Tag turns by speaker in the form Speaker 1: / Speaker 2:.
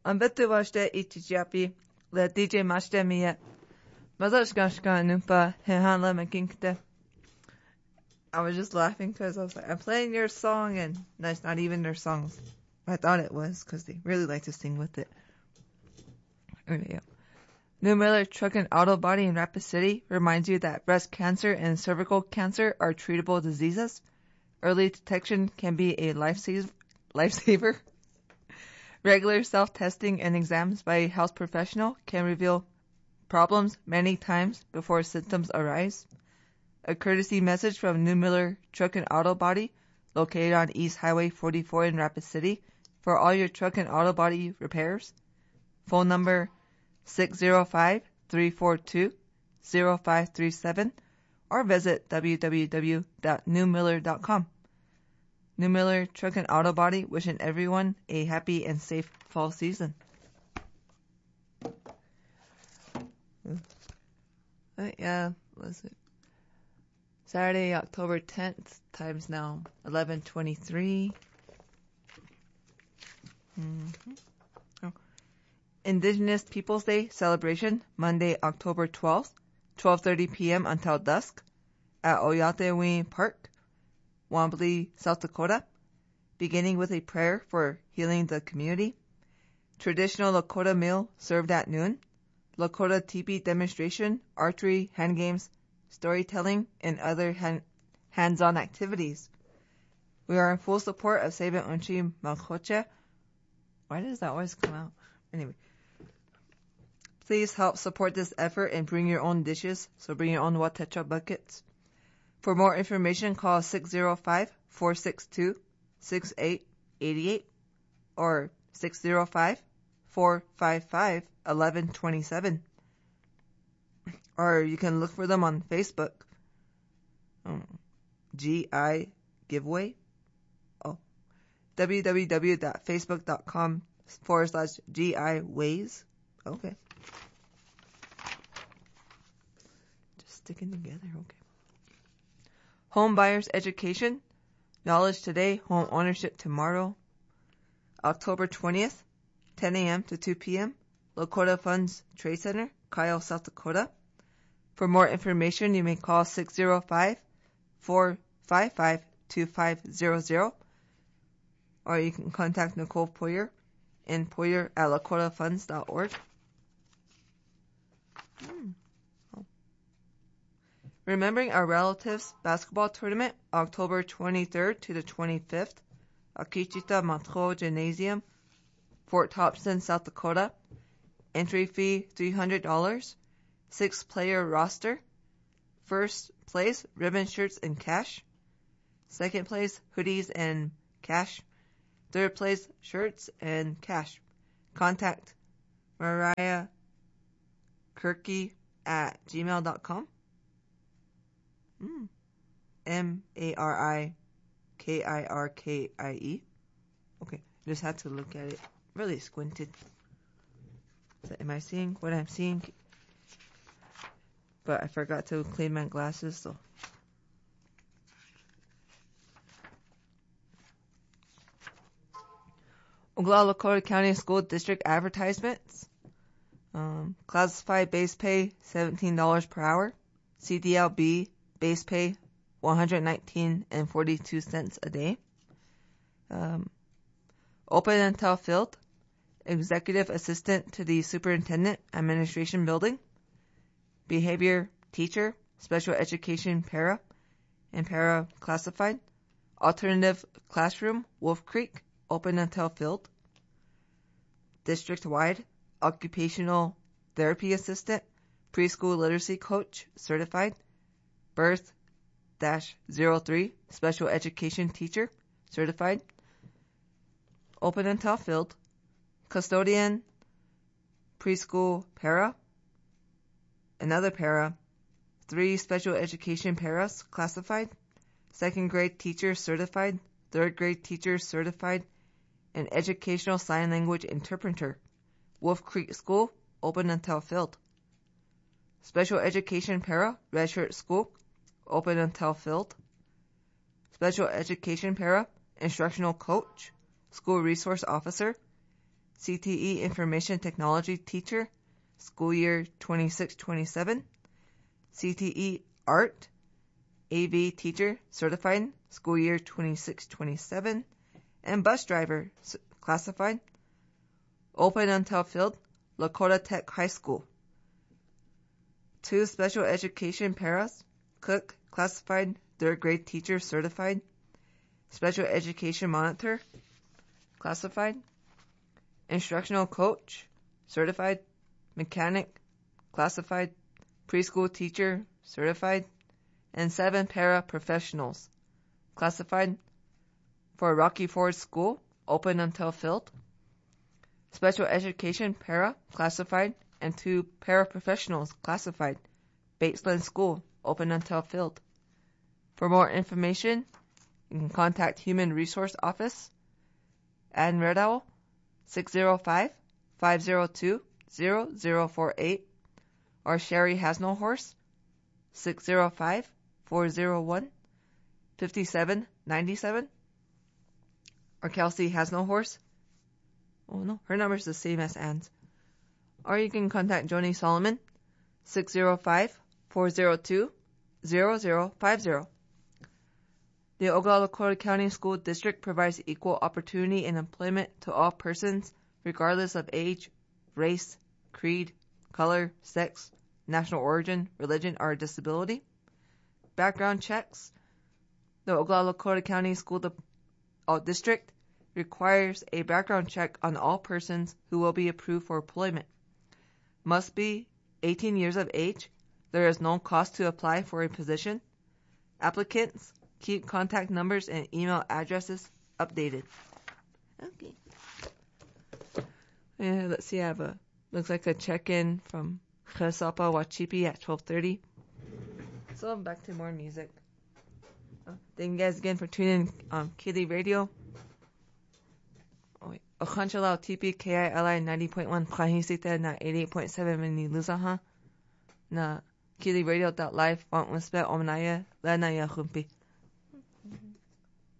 Speaker 1: An bitu vaste itijapi, le DJ mashte miye. Mazashkashka numpa, hehanla mekinkte. I was just laughing because I was like, I'm playing your song, and that's not even their songs. I thought it was because they really like to sing with it. Okay, New Miller Truck and Auto Body in Rapid City reminds you that breast cancer and cervical cancer are treatable diseases. Early detection can be a lifesaver. Regular self-testing and exams by a health professional can reveal problems many times before symptoms arise. A courtesy message from New Miller Truck and Auto Body, located on East Highway 44 in Rapid City, for all your truck and auto body repairs. Phone number 605-342-0537 or visit www.newmiller.com. New Miller Truck and Auto Body wishing everyone a happy and safe fall season. Let's see. Saturday, October 10th, time's now 11:23. Indigenous Peoples Day celebration, Monday, October 12th, 12:30 p.m. until dusk at Oyatewin Park, Wombly, South Dakota, beginning with a prayer for healing the community. Traditional Lakota meal served at noon. Lakota teepee demonstration, archery, hand games, storytelling, and other hands-on activities. We are in full support of Seben Unchi Malkoche. Why does that always come out? Anyway. Please help support this effort and bring your own dishes, so bring your own watecha buckets. For more information, call 605-462-6888 or 605-455-1127. Or you can look for them on Facebook. GI Giveaway. www.facebook.com/GI Ways. Okay. Just sticking together, okay. Home buyers education. Knowledge today, home ownership tomorrow. October 20th, 10 a.m. to 2 p.m. Lakota Funds Trade Center, Kyle, South Dakota. For more information, you may call 605-455-2500, or you can contact Nicole Poyer and Poyer at lakotafunds.org. Remembering Our Relatives basketball tournament, October 23rd to the 25th, Akichita Matro Gymnasium, Fort Thompson, South Dakota. Entry fee $300. 6-player roster. First place, ribbon shirts and cash. Second place, hoodies and cash. Third place, shirts and cash. Contact Mariah Kirky at gmail.com. MARIKIRKIE. Okay, just had to look at it. Really squinted. So am I seeing what I'm seeing? But I forgot to clean my glasses, so. Oglala Lakota County School District advertisements. Classified base pay $17 per hour. CDLB base pay $119.42 a day. Open until filled. Executive assistant to the superintendent, administration building. Behavior teacher, special education para, and para classified. Alternative classroom, Wolf Creek, open until filled. District-wide, occupational therapy assistant, preschool literacy coach, certified. Birth-03, special education teacher, certified. Open until filled. Custodian, preschool para, another para, 3 special education paras classified, 2nd grade teacher certified, 3rd grade teacher certified, and educational sign language interpreter. Wolf Creek School, open until filled. Special education para, Red Shirt School, open until filled. Special education para, instructional coach, school resource officer, CTE Information Technology Teacher, school year 26-27. CTE Art, AV Teacher, Certified, school year 26-27. And Bus Driver, classified. Open until filled, Lakota Tech High School. 2 Special Education Paras, Cook, classified, 3rd grade teacher, certified. Special Education Monitor, classified. Instructional Coach, certified. Mechanic, classified. Preschool Teacher, certified. And 7 Para-Professionals, classified. For Rocky Ford School, open until filled. Special Education Para, classified. And 2 Para-Professionals, classified. Batesland School, open until filled. For more information, you can contact Human Resource Office, Ann Redow, 605-502-0048, or Sherry Hasnelhorse, 605-401-5797, or Kelsey Hasnelhorse. Oh no, her number's the same as Ann's. Or you can contact Joni Solomon, 605-402-0050. The Oglala Lakota County School District provides equal opportunity in employment to all persons, regardless of age, race, creed, color, sex, national origin, religion, or disability. Background checks. The Oglala Lakota County School District requires a background check on all persons who will be approved for employment. Must be 18 years of age. There is no cost to apply for a position. Applicants keep contact numbers and email addresses updated. Okay. Yeah, let's see. I have looks like a check-in from Chesapa Wachipi at 12:30. So I'm back to more music. Thank you guys again for tuning in Kili Radio. Ochanchalau TP KILI 90.1 Kahisita na 88.7 Mini Luzaha na KiliRadio.live on Wispe Omnaya Lana Yahumpi.